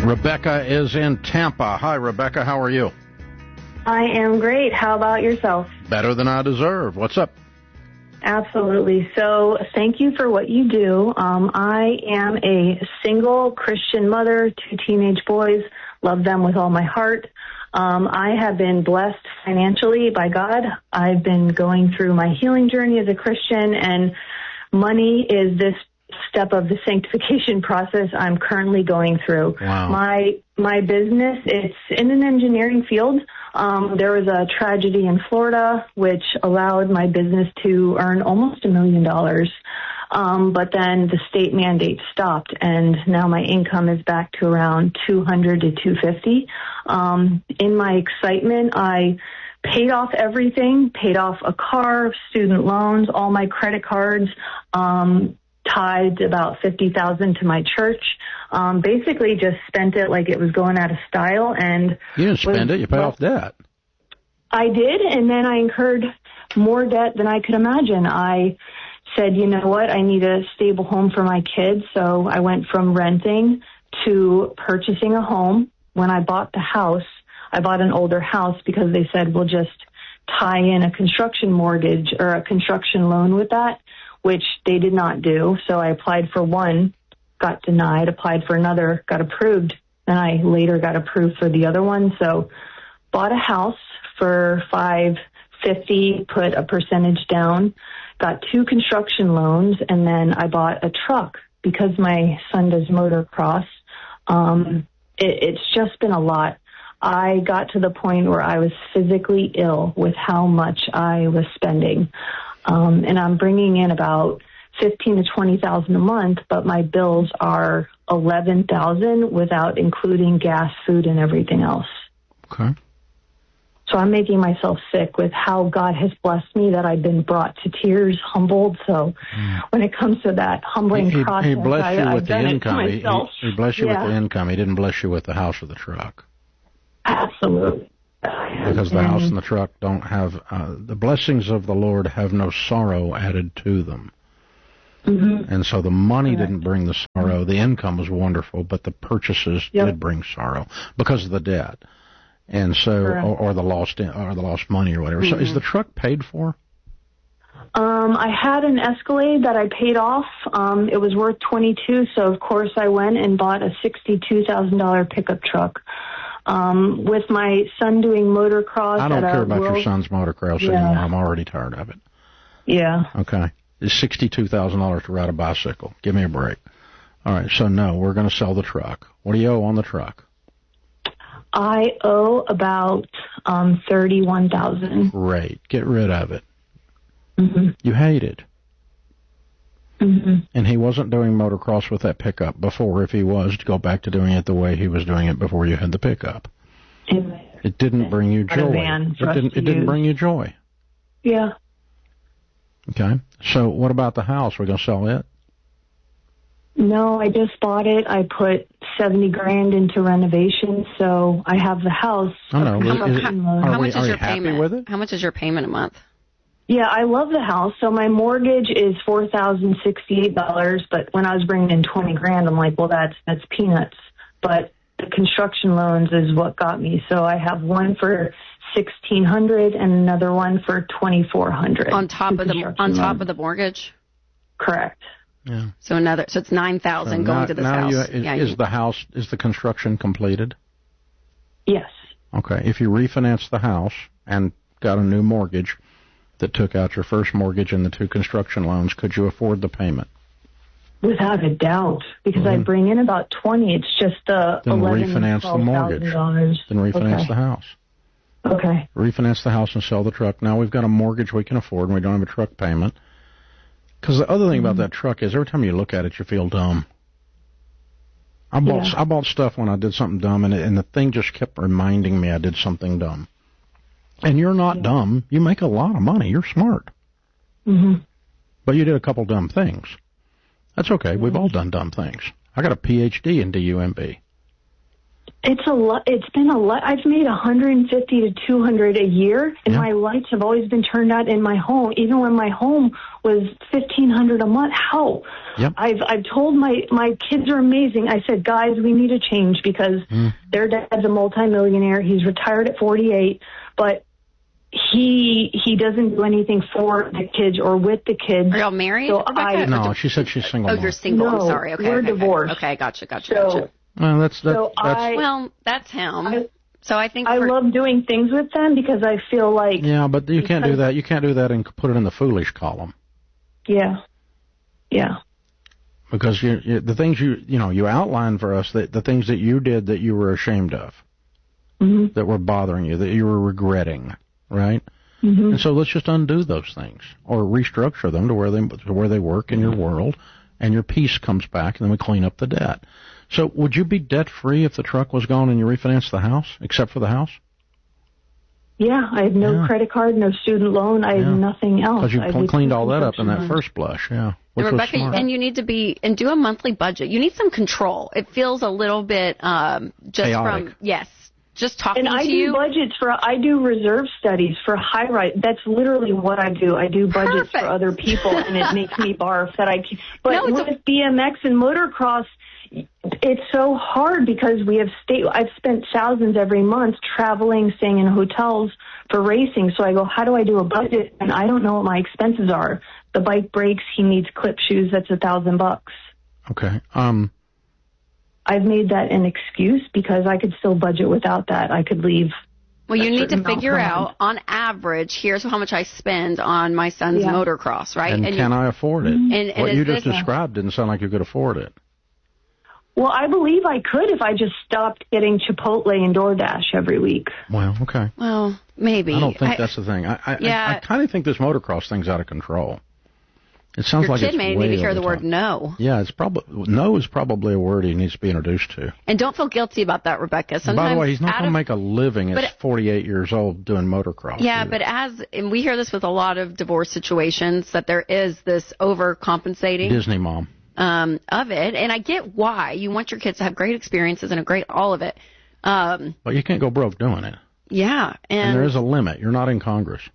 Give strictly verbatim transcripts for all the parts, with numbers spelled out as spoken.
Rebecca is in Tampa. Hi, Rebecca. How are you? I am great. How about yourself? Better than I deserve. What's up? Absolutely. So thank you for what you do. Um, I am a single Christian mother, two teenage boys, love them with all my heart. Um, I have been blessed financially by God. I've been going through my healing journey as a Christian, and money is this step of the sanctification process I'm currently going through. Wow. My my business, it's in an engineering field. Um, there was a tragedy in Florida which allowed my business to earn almost a million dollars. Um, but then the state mandate stopped, and now my income is back to around two hundred to two fifty. Um, in my excitement, I paid off everything, paid off a car, student loans, all my credit cards, um, tied about fifty thousand to my church. Um, basically just spent it like it was going out of style. And you didn't spend was, it, you paid off debt. I did, and then I incurred more debt than I could imagine. I said, you know what, I need a stable home for my kids, so I went from renting to purchasing a home. When I bought the house, I bought an older house because they said, we'll just tie in a construction mortgage or a construction loan with that, which they did not do. So I applied for one, got denied, applied for another, got approved. Then I later got approved for the other one. So bought a house for five fifty, put a percentage down, got two construction loans, and then I bought a truck because my son does motocross. Um, it, it's just been a lot. I got to the point where I was physically ill with how much I was spending. Um, and I'm bringing in about fifteen to twenty thousand a month, but my bills are eleven thousand without including gas, food, and everything else. Okay. So I'm making myself sick with how God has blessed me that I've been brought to tears, humbled. So mm. when it comes to that humbling he, process, he blessed I, you I've with the done income. it to He, myself. he, he blessed you yeah. with the income. He didn't bless you with the house or the truck. Absolutely. Because the and, house and the truck don't have, uh, the blessings of the Lord have no sorrow added to them. Mm-hmm. And so the money Correct. didn't bring the sorrow. The income was wonderful, but the purchases yep. did bring sorrow because of the debt. And so, or, or the lost, or the lost money or whatever. Mm-hmm. So is the truck paid for? Um, I had an Escalade that I paid off. Um, it was worth twenty-two, so of course I went and bought a sixty-two thousand dollars pickup truck. Um, with my son doing motocross. I don't at care a about world... your son's motocross yeah. anymore. I'm already tired of it. Yeah. Okay. It's sixty-two thousand dollars to ride a bicycle. Give me a break. All right. So no, we're going to sell the truck. What do you owe on the truck? I owe about um, thirty-one thousand dollars. Great. Get rid of it. Mm-hmm. You hate it. Mm-hmm. And he wasn't doing motocross with that pickup before. If he was, to go back to doing it the way he was doing it before you had the pickup. It, it didn't bring you joy. It didn't. It didn't bring you joy. Yeah. Okay. So what about the house? We're going to sell it? No, I just bought it. I put seventy grand into renovation, so I have the house. I know. How, is, how, are how we, much are is you your happy payment? with it? How much is your payment a month? Yeah, I love the house. So my mortgage is four thousand sixty-eight dollars, but when I was bringing in twenty grand, I'm like, well, that's that's peanuts. But the construction loans is what got me. So I have one for sixteen hundred and another one for twenty-four hundred. On top of the on top loans. of the mortgage. Correct. Yeah. So another. So it's nine thousand so going to this now house. You, is, yeah, is you, the house is the construction completed? Yes. Okay. If you refinance the house and got a new mortgage that took out your first mortgage and the two construction loans, could you afford the payment? Without a doubt, because mm-hmm. I bring in about twenty. It's just uh, then eleven refinance the mortgage. Then refinance okay. the house. Okay. Refinance the house and sell the truck. Now we've got a mortgage we can afford, and we don't have a truck payment. Because the other thing mm-hmm. about that truck is every time you look at it, you feel dumb. I bought yeah. I bought stuff when I did something dumb, and it, and the thing just kept reminding me I did something dumb. And you're not yeah. dumb. You make a lot of money. You're smart. Mm-hmm. But you did a couple dumb things. That's okay. Mm-hmm. We've all done dumb things. I got a P H D in D U M B. It's a lot. It's been a lot. I've made one hundred fifty to two hundred a year, and yeah. my lights have always been turned out in my home, even when my home was fifteen hundred a month. How? Yep. I've I've told my my kids are amazing. I said, guys, we need a change because mm. their dad's a multimillionaire. He's retired at forty-eight, but he he doesn't do anything for the kids or with the kids. Are y'all married? So I, no, she said she's single. Oh, mom. you're single. No, I'm sorry. Okay, we're okay, divorced. Okay, gotcha, gotcha, so, gotcha. Well, that's that, so that's. I, well, that's him. I, so I think I for, love doing things with them because I feel like. Yeah, but you can't do that. You can't do that and put it in the foolish column. Yeah. Yeah. Because you, you, the things you you know you outlined for us, that the things that you did that you were ashamed of, mm-hmm. that were bothering you, that you were regretting, right? Mm-hmm. And so let's just undo those things or restructure them to where they to where they work in your world, and your peace comes back, and then we clean up the debt. So would you be debt free if the truck was gone and you refinanced the house, except for the house? Yeah, I have no yeah. credit card, no student loan. I yeah. have nothing else. Because you I cleaned all that up in that loan. first blush, yeah. Which and Rebecca, was smart. and you need to be and do a monthly budget. You need some control. It feels a little bit um, just chaotic. from yes. Just talking and I to do you. budgets for, I do reserve studies for high rise. That's literally what I do. I do budgets Perfect. for other people, and it makes me barf that I. But no, with a, B M X and motocross, it's so hard because we have state. I've spent thousands every month traveling, staying in hotels for racing. So I go, how do I do a budget? And I don't know what my expenses are. The bike breaks. He needs clip shoes. That's a thousand bucks. Okay. Um. I've made that an excuse because I could still budget without that. I could leave. Well, you need to figure out, on average, here's how much I spend on my son's yeah. motocross, right? And, and can you, I afford it? And, and what you just this, described didn't sound like you could afford it. Well, I believe I could if I just stopped getting Chipotle and DoorDash every week. Well, okay. Well, maybe. I don't think I, that's the thing. I, I, yeah. I, I kind of think this motocross thing's out of control. It sounds Your like kid it's may way need to hear over the word top. no. Yeah, it's probably no is probably a word he needs to be introduced to. And don't feel guilty about that, Rebecca. Sometimes, by the way, he's not going to of, make a living at forty-eight years old doing motocross. Yeah, either. but as and we hear this with a lot of divorce situations, that there is this overcompensating Disney mom um, of it, and I get why you want your kids to have great experiences and a great all of it. Um, but you can't go broke doing it. Yeah, and, and there is a limit. You're not in Congress.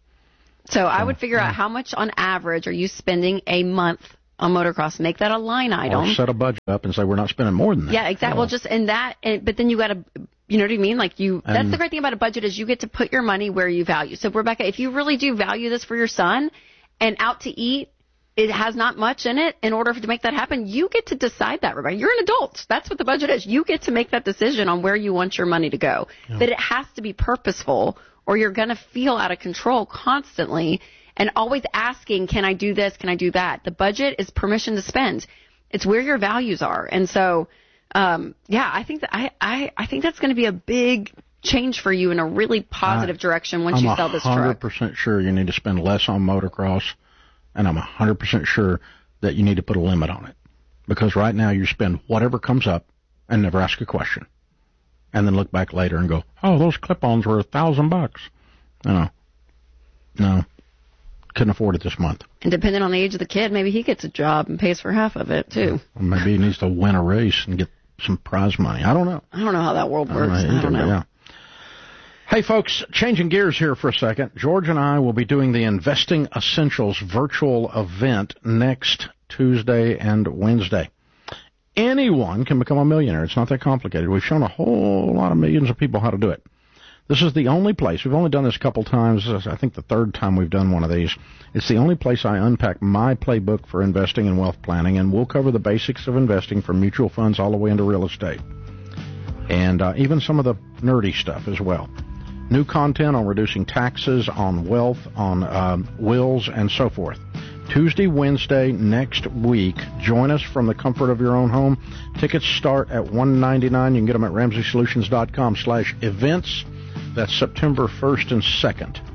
So I would figure out how much on average are you spending a month on motocross. Make that a line item. Or set a budget up and say we're not spending more than that. Yeah, exactly. Well, just in that, and, but then you got to, you know what I mean? Like you, and that's the great thing about a budget is you get to put your money where you value. So Rebecca, if you really do value this for your son, and out to eat, it has not much in it. In order to make that happen, you get to decide that, Rebecca. You're an adult. That's what the budget is. You get to make that decision on where you want your money to go. Yeah. That it has to be purposeful, or you're going to feel out of control constantly and always asking, can I do this? Can I do that? The budget is permission to spend. It's where your values are. And so, um, yeah, I think that I, I, I think that's going to be a big change for you in a really positive I, direction once I'm you sell this truck. I'm one hundred percent sure you need to spend less on motocross, and I'm one hundred percent sure that you need to put a limit on it. Because right now you spend whatever comes up and never ask a question. And then look back later and go, oh, those clip-ons were a thousand bucks. No, no, couldn't afford it this month. And depending on the age of the kid, maybe he gets a job and pays for half of it too. Or maybe he needs to win a race and get some prize money. I don't know. I don't know how that world works. I don't know. I don't know. Yeah. Hey, folks, changing gears here for a second. George and I will be doing the Investing Essentials virtual event next Tuesday and Wednesday. Anyone can become a millionaire. It's not that complicated. We've shown a whole lot of millions of people how to do it. This is the only place. We've only done this a couple times. I think the third time we've done one of these. It's the only place I unpack my playbook for investing and wealth planning, and we'll cover the basics of investing from mutual funds all the way into real estate. And uh, even some of the nerdy stuff as well. New content on reducing taxes, on wealth, on um, wills, and so forth. Tuesday, Wednesday, next week. Join us from the comfort of your own home. Tickets start at one ninety-nine. You can get them at ramsey solutions dot com slash events. That's September first and second.